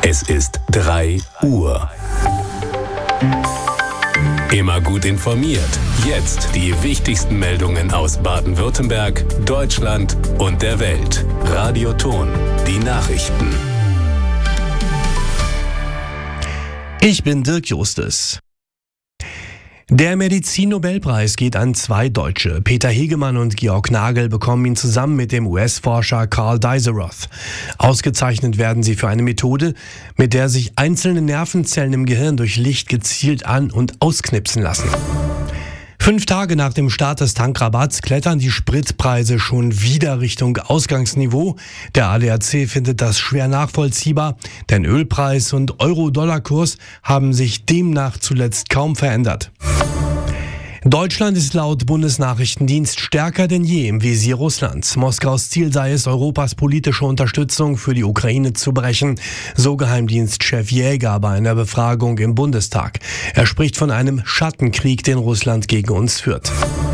Es ist 3 Uhr. Immer gut informiert. Jetzt die wichtigsten Meldungen aus Baden-Württemberg, Deutschland und der Welt. Radio Ton, die Nachrichten. Ich bin Dirk Justus. Der Medizin-Nobelpreis geht an 2 Deutsche. Peter Hegemann und Georg Nagel bekommen ihn zusammen mit dem US-Forscher Carl Dizeroth. Ausgezeichnet werden sie für eine Methode, mit der sich einzelne Nervenzellen im Gehirn durch Licht gezielt an- und ausknipsen lassen. 5 Tage nach dem Start des Tankrabatts klettern die Spritpreise schon wieder Richtung Ausgangsniveau. Der ADAC findet das schwer nachvollziehbar, denn Ölpreis und Euro-Dollar-Kurs haben sich demnach zuletzt kaum verändert. Deutschland ist laut Bundesnachrichtendienst stärker denn je im Visier Russlands. Moskaus Ziel sei es, Europas politische Unterstützung für die Ukraine zu brechen, so Geheimdienstchef Jäger bei einer Befragung im Bundestag. Er spricht von einem Schattenkrieg, den Russland gegen uns führt.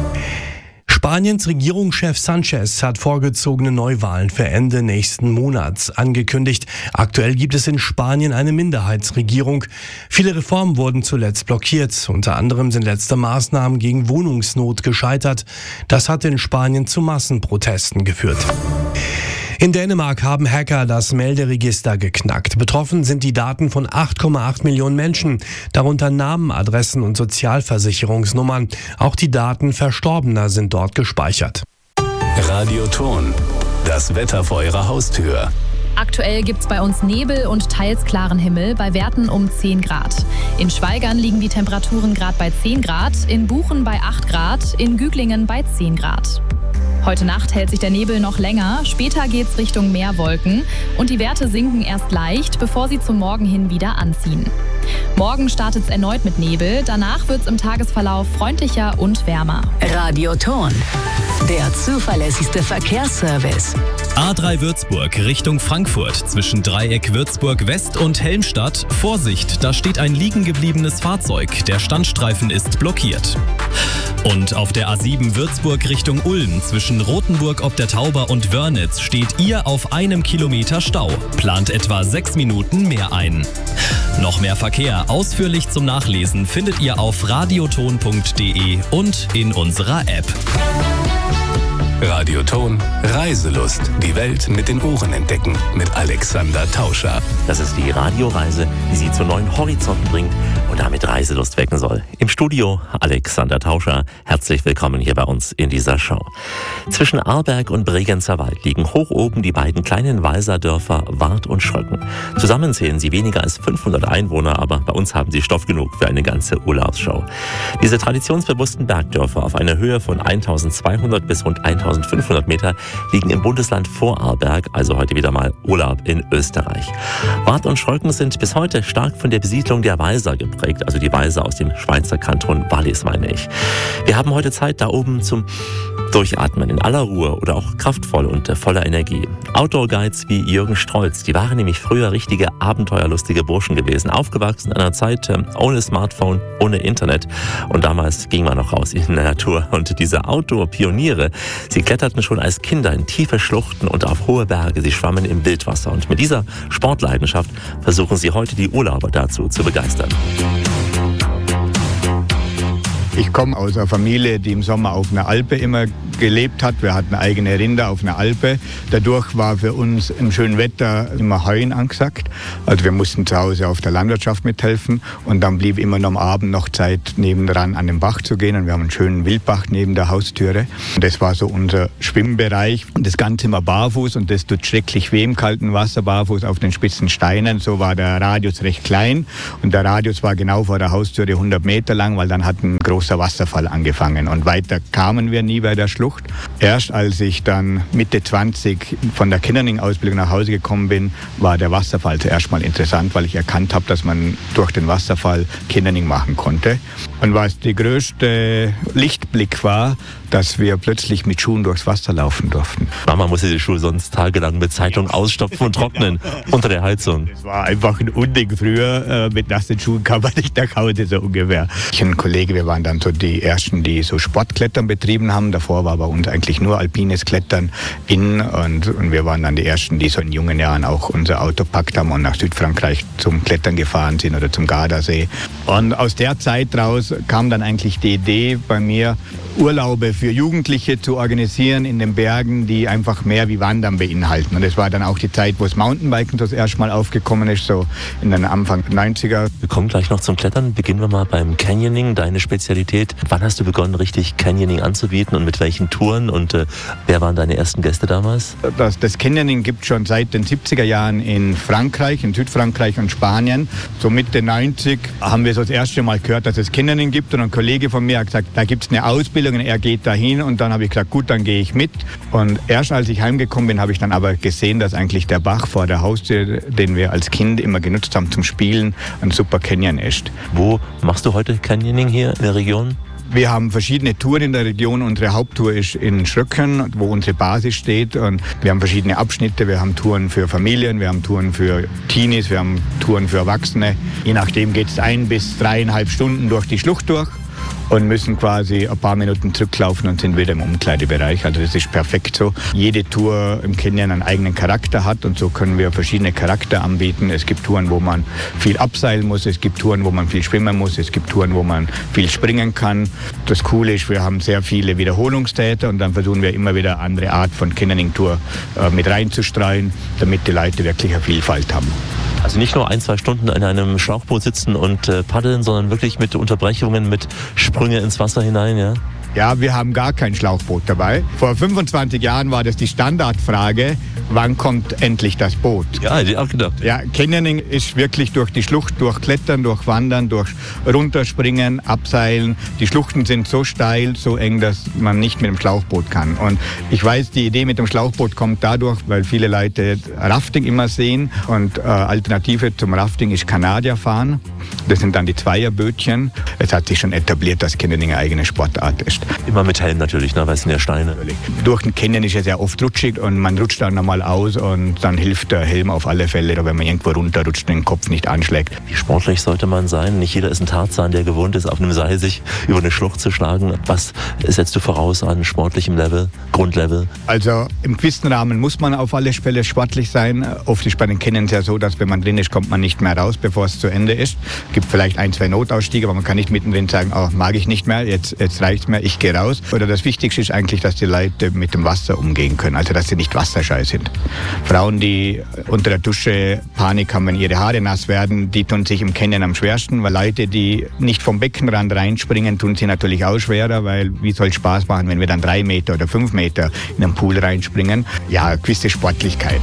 Spaniens Regierungschef Sanchez hat vorgezogene Neuwahlen für Ende nächsten Monats angekündigt. Aktuell gibt es in Spanien eine Minderheitsregierung. Viele Reformen wurden zuletzt blockiert. Unter anderem sind letzte Maßnahmen gegen Wohnungsnot gescheitert. Das hat in Spanien zu Massenprotesten geführt. In Dänemark haben Hacker das Melderegister geknackt. Betroffen sind die Daten von 8,8 Millionen Menschen, darunter Namen, Adressen und Sozialversicherungsnummern. Auch die Daten Verstorbener sind dort gespeichert. Radio Ton, das Wetter vor Ihrer Haustür. Aktuell gibt's bei uns Nebel und teils klaren Himmel bei Werten um 10 Grad. In Schweigern liegen die Temperaturen gerade bei 10 Grad, in Buchen bei 8 Grad, in Güglingen bei 10 Grad. Heute Nacht hält sich der Nebel noch länger, später geht's Richtung Meerwolken und die Werte sinken erst leicht, bevor sie zum Morgen hin wieder anziehen. Morgen startet's erneut mit Nebel, danach wird's im Tagesverlauf freundlicher und wärmer. Radio Ton, der zuverlässigste Verkehrsservice. A3 Würzburg Richtung Frankfurt zwischen Dreieck Würzburg West und Helmstadt. Vorsicht, da steht ein liegen gebliebenes Fahrzeug. Der Standstreifen ist blockiert. Und auf der A7 Würzburg Richtung Ulm zwischen Rothenburg ob der Tauber und Wörnitz steht ihr auf 1 Kilometer Stau. Plant etwa 6 Minuten mehr ein. Noch mehr Verkehr ausführlich zum Nachlesen findet ihr auf radioton.de und in unserer App. Radio Ton, Reiselust. Die Welt mit den Ohren entdecken. Mit Alexander Tauscher. Das ist die Radioreise, die Sie zu neuen Horizonten bringt und damit Reiselust wecken soll. Im Studio Alexander Tauscher. Herzlich willkommen hier bei uns in dieser Show. Zwischen Arlberg und Bregenzer Wald liegen hoch oben die beiden kleinen Walserdörfer Wart und Schröcken. Zusammen zählen sie weniger als 500 Einwohner, aber bei uns haben sie Stoff genug für eine ganze Urlaubsshow. Diese traditionsbewussten Bergdörfer auf einer Höhe von 1200 bis rund 1500 Meter liegen im Bundesland Vorarlberg, also heute wieder mal Urlaub in Österreich. Wart und Schröcken sind bis heute stark von der Besiedlung der Walser geprägt, also die Walser aus dem Schweizer Kanton Wallis, meine ich. Wir haben heute Zeit da oben zum Durchatmen in aller Ruhe oder auch kraftvoll und voller Energie. Outdoor-Guides wie Jürgen Strolz, die waren nämlich früher richtige abenteuerlustige Burschen gewesen, aufgewachsen in einer Zeit ohne Smartphone, ohne Internet und damals ging man noch raus in die Natur und diese Outdoor-Pioniere, sie kletterten schon als Kinder in tiefe Schluchten und auf hohe Berge, sie schwammen im Wildwasser und mit dieser Sportleidenschaft versuchen sie heute die Urlauber dazu zu begeistern. Ich komme aus einer Familie, die im Sommer auf einer Alpe immer gelebt hat. Wir hatten eigene Rinder auf einer Alpe. Dadurch war für uns im schönen Wetter immer Heuen angesagt. Also wir mussten zu Hause auf der Landwirtschaft mithelfen und dann blieb immer noch am Abend noch Zeit, nebendran an den Bach zu gehen. Und wir haben einen schönen Wildbach neben der Haustüre. Und das war so unser Schwimmbereich. Und das Ganze immer barfuß und das tut schrecklich weh im kalten Wasser, barfuß auf den spitzen Steinen. So war der Radius recht klein und der Radius war genau vor der Haustüre 100 Meter lang, weil dann hat ein großer Wasserfall angefangen und weiter kamen wir nie bei der Schlucht. Erst als ich dann Mitte 20 von der Kinderling-Ausbildung nach Hause gekommen bin, war der Wasserfall zuerst mal interessant, weil ich erkannt habe, dass man durch den Wasserfall Kinderling machen konnte. Und was der größte Lichtblick war, dass wir plötzlich mit Schuhen durchs Wasser laufen durften. Mama musste die Schuhe sonst tagelang mit Zeitung ausstopfen und trocknen unter der Heizung. Das war einfach ein Unding früher. Mit nassen Schuhen kam man nicht nach Hause, so ungefähr. Ich und ein Kollege, wir waren dann so die Ersten, die so Sportklettern betrieben haben. Davor war bei uns eigentlich nur alpines Klettern in und wir waren dann die Ersten, die so in jungen Jahren auch unser Auto packt haben und nach Südfrankreich zum Klettern gefahren sind oder zum Gardasee. Und aus der Zeit raus kam dann eigentlich die Idee bei mir, Urlaube für Jugendliche zu organisieren in den Bergen, die einfach mehr wie Wandern beinhalten. Und es war dann auch die Zeit, wo das Mountainbiken das erste Mal aufgekommen ist, so in den Anfang 90er. Wir kommen gleich noch zum Klettern. Beginnen wir mal beim Canyoning, deine Spezialität. Wann hast du begonnen, richtig Canyoning anzubieten und mit welchen Touren? Und wer waren deine ersten Gäste damals? Das Canyoning gibt es schon seit den 70er Jahren in Frankreich, in Südfrankreich und Spanien. So Mitte 90 haben wir so das erste Mal gehört, dass es Canyoning gibt. Und ein Kollege von mir hat gesagt, da gibt es eine Ausbildung. Er geht dahin und dann habe ich gesagt, gut, dann gehe ich mit. Und erst als ich heimgekommen bin, habe ich dann aber gesehen, dass eigentlich der Bach vor der Haustür, den wir als Kind immer genutzt haben zum Spielen, ein super Canyon ist. Wo machst du heute Canyoning hier in der Region? Wir haben verschiedene Touren in der Region. Unsere Haupttour ist in Schröcken, wo unsere Basis steht. Und wir haben verschiedene Abschnitte. Wir haben Touren für Familien, wir haben Touren für Teenies, wir haben Touren für Erwachsene. Je nachdem geht es 1 bis 3,5 Stunden durch die Schlucht durch und müssen quasi ein paar Minuten zurücklaufen und sind wieder im Umkleidebereich. Also das ist perfekt so. Jede Tour im Canyon einen eigenen Charakter hat und so können wir verschiedene Charakter anbieten. Es gibt Touren, wo man viel abseilen muss, es gibt Touren, wo man viel schwimmen muss, es gibt Touren, wo man viel springen kann. Das Coole ist, wir haben sehr viele Wiederholungstäter und dann versuchen wir immer wieder eine andere Art von Canyoning-Tour mit reinzustreuen, damit die Leute wirklich eine Vielfalt haben. Also nicht nur 1-2 Stunden in einem Schlauchboot sitzen und paddeln, sondern wirklich mit Unterbrechungen, mit Sprünge ins Wasser hinein, ja? Ja, wir haben gar kein Schlauchboot dabei. Vor 25 Jahren war das die Standardfrage, wann kommt endlich das Boot? Ja, hätte ich auch gedacht. Ja, Canyoning ist wirklich durch die Schlucht, durch Klettern, durch Wandern, durch Runterspringen, Abseilen. Die Schluchten sind so steil, so eng, dass man nicht mit dem Schlauchboot kann. Und ich weiß, die Idee mit dem Schlauchboot kommt dadurch, weil viele Leute Rafting immer sehen. Und Alternative zum Rafting ist Kanadierfahren. Das sind dann die Zweierbötchen. Es hat sich schon etabliert, dass Canyoning eine eigene Sportart ist. Immer mit Helm natürlich, ne? Weil es sind ja Steine. Durch den Canyon ist es ja oft rutschig und man rutscht dann nochmal aus und dann hilft der Helm auf alle Fälle, wenn man irgendwo runterrutscht und den Kopf nicht anschlägt. Wie sportlich sollte man sein? Nicht jeder ist ein Tarzan, der gewohnt ist, auf einem Seil sich über eine Schlucht zu schlagen. Was setzt du voraus an sportlichem Level, Grundlevel? Also im gewissen Rahmen muss man auf alle Fälle sportlich sein. Oft ist bei den Canyons ja so, dass wenn man drin ist, kommt man nicht mehr raus, bevor es zu Ende ist. Es gibt vielleicht 1-2 Notausstiege, aber man kann nicht mittendrin sagen, oh, mag ich nicht mehr, jetzt reicht's mir, ich gehe raus. Oder das Wichtigste ist eigentlich, dass die Leute mit dem Wasser umgehen können, also dass sie nicht wasserscheu sind. Frauen, die unter der Dusche Panik haben, wenn ihre Haare nass werden, die tun sich im Canyon am schwersten, weil Leute, die nicht vom Beckenrand reinspringen, tun sie natürlich auch schwerer, weil wie soll es Spaß machen, wenn wir dann 3 Meter oder 5 Meter in einen Pool reinspringen? Ja, gewisse Sportlichkeit.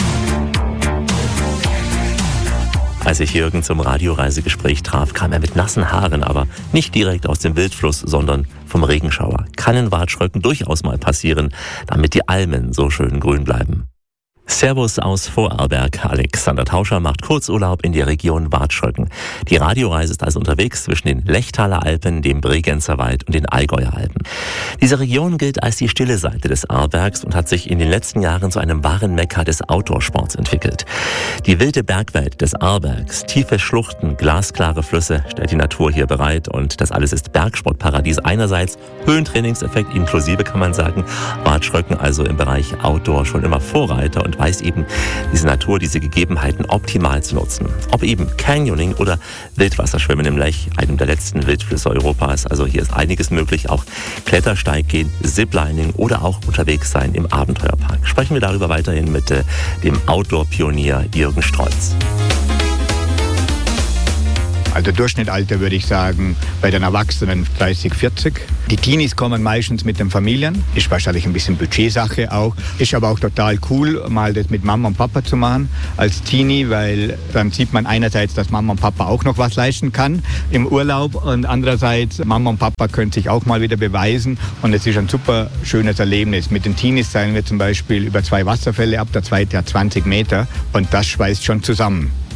Als ich Jürgen zum Radioreisegespräch traf, kam er mit nassen Haaren, aber nicht direkt aus dem Wildfluss, sondern vom Regenschauer. Kann in Watschröcken durchaus mal passieren, damit die Almen so schön grün bleiben. Servus aus Vorarlberg. Alexander Tauscher macht Kurzurlaub in der Region Watschröcken. Die Radioreise ist also unterwegs zwischen den Lechtaler Alpen, dem Bregenzer Wald und den Allgäuer Alpen. Diese Region gilt als die stille Seite des Arlbergs und hat sich in den letzten Jahren zu einem wahren Mekka des Outdoorsports entwickelt. Die wilde Bergwelt des Arlbergs, tiefe Schluchten, glasklare Flüsse stellt die Natur hier bereit und das alles ist Bergsportparadies einerseits, Höhentrainingseffekt inklusive kann man sagen, Watschröcken also im Bereich Outdoor schon immer Vorreiter und weiß eben, diese Natur, diese Gegebenheiten optimal zu nutzen. Ob eben Canyoning oder Wildwasserschwimmen im Lech, einem der letzten Wildflüsse Europas. Also hier ist einiges möglich, auch Klettersteig gehen, Ziplining oder auch unterwegs sein im Abenteuerpark. Sprechen wir darüber weiterhin mit dem Outdoor-Pionier Jürgen Strolz. Also Durchschnittsalter würde ich sagen, bei den Erwachsenen 30, 40. Die Teenies kommen meistens mit den Familien. Ist wahrscheinlich ein bisschen Budgetsache auch. Ist aber auch total cool, mal das mit Mama und Papa zu machen als Teenie, weil dann sieht man einerseits, dass Mama und Papa auch noch was leisten kann im Urlaub und andererseits, Mama und Papa können sich auch mal wieder beweisen und es ist ein super schönes Erlebnis. Mit den Teenies seilen wir zum Beispiel über 2 Wasserfälle ab, der zweite hat 20 Meter und das schweißt schon zusammen.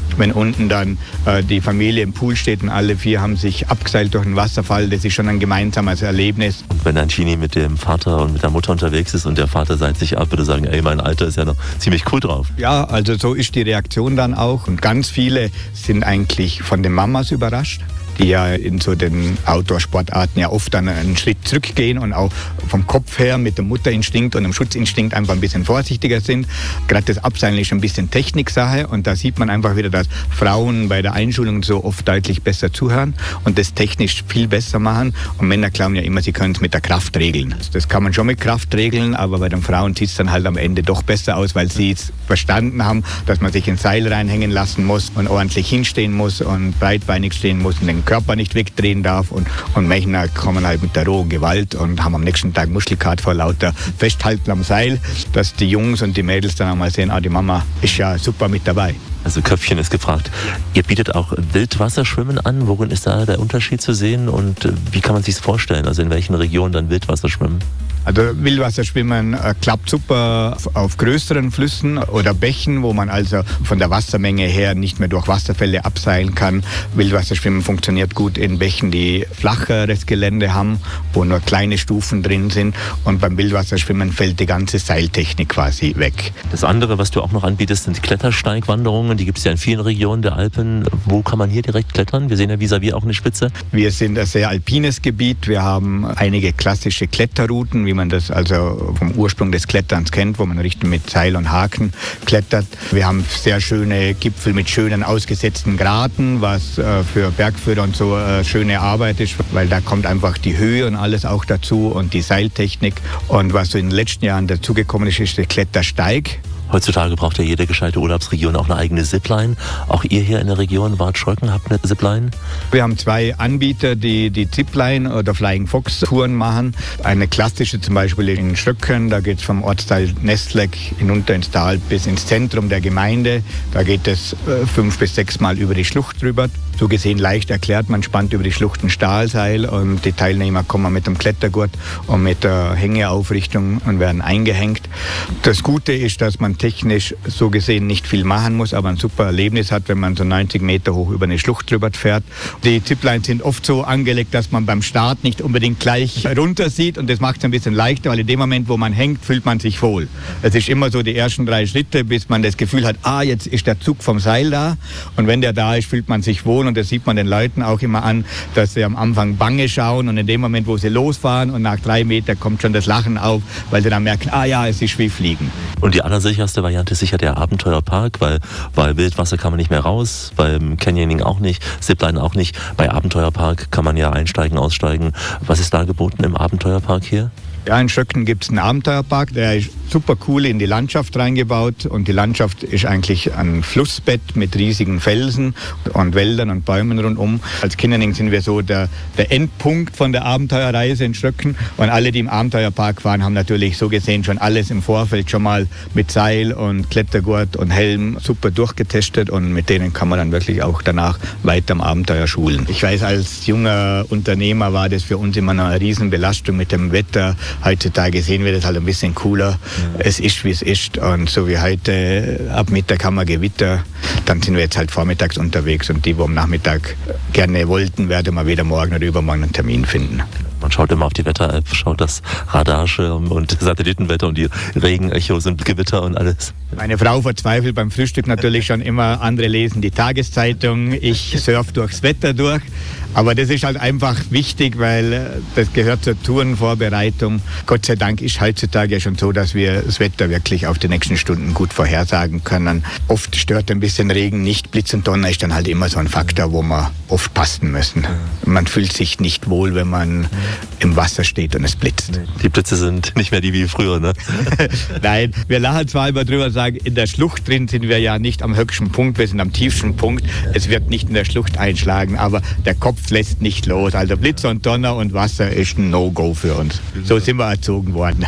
Wenn unten dann die Familie im Pool steht und alle 4 haben sich abgeseilt durch den Wasserfall, das ist schon ein gemeinsames Erlebnis. Und wenn ein Genie mit dem Vater und mit der Mutter unterwegs ist und der Vater seilt sich ab, würde sagen, ey, mein Alter ist ja noch ziemlich cool drauf. Ja, also so ist die Reaktion dann auch. Und ganz viele sind eigentlich von den Mamas überrascht, die ja in so den Outdoor-Sportarten ja oft dann einen Schritt zurückgehen und auch vom Kopf her mit dem Mutterinstinkt und dem Schutzinstinkt einfach ein bisschen vorsichtiger sind. Gerade das Abseilen ist ein bisschen Techniksache und da sieht man einfach wieder, dass Frauen bei der Einschulung so oft deutlich besser zuhören und das technisch viel besser machen. Und Männer glauben ja immer, sie können es mit der Kraft regeln. Das kann man schon mit Kraft regeln, aber bei den Frauen sieht es dann halt am Ende doch besser aus, weil sie es verstanden haben, dass man sich ins Seil reinhängen lassen muss und ordentlich hinstehen muss und breitbeinig stehen muss und den Körper nicht wegdrehen darf und Männer kommen halt mit der rohen Gewalt und haben am nächsten Tag Muskelkater vor lauter Festhalten am Seil, dass die Jungs und die Mädels dann einmal sehen, die Mama ist ja super mit dabei. Also Köpfchen ist gefragt. Ihr bietet auch Wildwasserschwimmen an. Worin ist da der Unterschied zu sehen und wie kann man sich es vorstellen? Also in welchen Regionen dann Wildwasserschwimmen? Also Wildwasserschwimmen klappt super auf größeren Flüssen oder Bächen, wo man also von der Wassermenge her nicht mehr durch Wasserfälle abseilen kann. Wildwasserschwimmen funktioniert gut in Bächen, die flacheres Gelände haben, wo nur kleine Stufen drin sind. Und beim Wildwasserschwimmen fällt die ganze Seiltechnik quasi weg. Das andere, was du auch noch anbietest, sind Klettersteigwanderungen. Die gibt es ja in vielen Regionen der Alpen. Wo kann man hier direkt klettern? Wir sehen ja vis-à-vis auch eine Spitze. Wir sind ein sehr alpines Gebiet. Wir haben einige klassische Kletterrouten, wie man das also vom Ursprung des Kletterns kennt, wo man richtig mit Seil und Haken klettert. Wir haben sehr schöne Gipfel mit schönen ausgesetzten Graten, was für Bergführer und so schöne Arbeit ist, weil da kommt einfach die Höhe und alles auch dazu und die Seiltechnik. Und was so in den letzten Jahren dazugekommen ist, ist der Klettersteig. Heutzutage braucht ja jede gescheite Urlaubsregion auch eine eigene Zipline. Auch ihr hier in der Region Bad Schröcken habt eine Zipline? Wir haben 2 Anbieter, die Zipline oder Flying Fox Touren machen. Eine klassische zum Beispiel in Schröcken, da geht es vom Ortsteil Nestleck hinunter ins Tal bis ins Zentrum der Gemeinde. Da geht es 5 bis 6 Mal über die Schlucht drüber. So gesehen leicht erklärt, man spannt über die Schlucht ein Stahlseil und die Teilnehmer kommen mit dem Klettergurt und mit der Hängeaufrichtung und werden eingehängt. Das Gute ist, dass man technisch so gesehen nicht viel machen muss, aber ein super Erlebnis hat, wenn man so 90 Meter hoch über eine Schlucht drüber fährt. Die Ziplines sind oft so angelegt, dass man beim Start nicht unbedingt gleich runter sieht und das macht es ein bisschen leichter, weil in dem Moment, wo man hängt, fühlt man sich wohl. Es ist immer so die ersten 3 Schritte, bis man das Gefühl hat, jetzt ist der Zug vom Seil da und wenn der da ist, fühlt man sich wohl und das sieht man den Leuten auch immer an, dass sie am Anfang bange schauen und in dem Moment, wo sie losfahren und nach 3 Metern kommt schon das Lachen auf, weil sie dann merken, es ist wie Fliegen. Und die allersicherste Variante ist sicher der Abenteuerpark, weil bei Wildwasser kann man nicht mehr raus, beim Canyoning auch nicht, Zipline auch nicht. Bei Abenteuerpark kann man ja einsteigen, aussteigen. Was ist da geboten im Abenteuerpark hier? Ja, in Schröcken gibt es einen Abenteuerpark, der ist super cool in die Landschaft reingebaut und die Landschaft ist eigentlich ein Flussbett mit riesigen Felsen und Wäldern und Bäumen rundum. Als Kinderling sind wir so der Endpunkt von der Abenteuerreise in Schröcken und alle, die im Abenteuerpark waren, haben natürlich so gesehen schon alles im Vorfeld schon mal mit Seil und Klettergurt und Helm super durchgetestet und mit denen kann man dann wirklich auch danach weiter am Abenteuer schulen. Ich weiß, als junger Unternehmer war das für uns immer noch eine Riesenbelastung mit dem Wetter. Heutzutage sehen wir das halt ein bisschen cooler. Ja. Es ist, wie es ist. Und so wie heute, ab Mittag haben wir Gewitter. Dann sind wir jetzt halt vormittags unterwegs. Und die, die am Nachmittag gerne wollten, werden wir wieder morgen oder übermorgen einen Termin finden. Man schaut immer auf die Wetter-App, schaut das Radarschirm und Satellitenwetter und die Regenechos und Gewitter und alles. Meine Frau verzweifelt beim Frühstück natürlich schon immer. Andere lesen die Tageszeitung, ich surfe durchs Wetter durch. Aber das ist halt einfach wichtig, weil das gehört zur Tourenvorbereitung. Gott sei Dank ist heutzutage ja schon so, dass wir das Wetter wirklich auf die nächsten Stunden gut vorhersagen können. Oft stört ein bisschen Regen nicht. Blitz und Donner ist dann halt immer so ein Faktor, wo wir oft passen müssen. Man fühlt sich nicht wohl, wenn man im Wasser steht und es blitzt. Die Blitze sind nicht mehr die wie früher, ne? Nein, wir lachen zwar immer drüber und sagen, in der Schlucht drin sind wir ja nicht am höchsten Punkt, wir sind am tiefsten Punkt. Es wird nicht in der Schlucht einschlagen, aber der Kopf lässt nicht los. Also Blitz und Donner und Wasser ist ein No-Go für uns. So sind wir erzogen worden.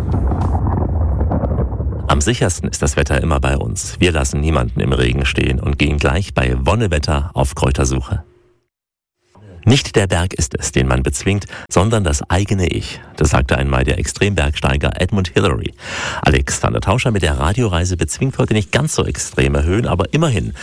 Am sichersten ist das Wetter immer bei uns. Wir lassen niemanden im Regen stehen und gehen gleich bei Wonnewetter auf Kräutersuche. Nicht der Berg ist es, den man bezwingt, sondern das eigene Ich. Das sagte einmal der Extrembergsteiger Edmund Hillary. Alexander Tauscher mit der Radioreise bezwingt heute nicht ganz so extreme Höhen, aber immerhin